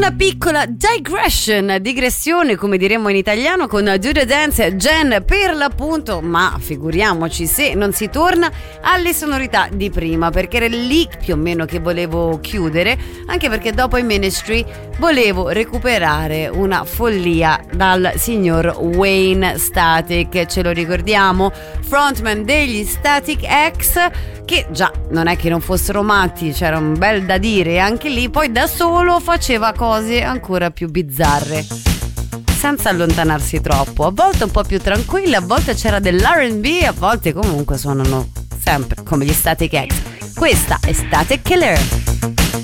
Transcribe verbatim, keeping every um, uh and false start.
Una piccola digression, digressione come diremmo in italiano, con Do The Dance Gen per l'appunto, ma figuriamoci se non si torna alle sonorità di prima, perché era lì più o meno che volevo chiudere, anche perché dopo i Ministry volevo recuperare una follia dal signor Wayne Static, ce lo ricordiamo, frontman degli Static X, che già non è che non fossero matti, c'era un bel da dire anche lì, poi da solo faceva cose ancora più bizzarre senza allontanarsi troppo, a volte un po' più tranquille, a volte c'era dell'R and B, a volte comunque suonano sempre come gli Static X. Questa è Static Killer.